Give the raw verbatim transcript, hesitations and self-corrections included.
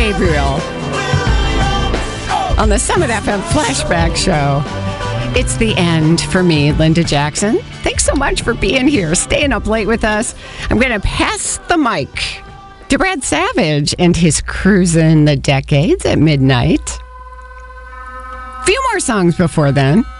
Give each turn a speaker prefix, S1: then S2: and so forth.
S1: Gabriel on the Summit F M Flashback Show. It's the end for me, Linda Jackson. Thanks so much for being here, staying up late with us. I'm going to pass the mic to Brad Savage and his Cruisin' the Decades at midnight. A few more songs before then.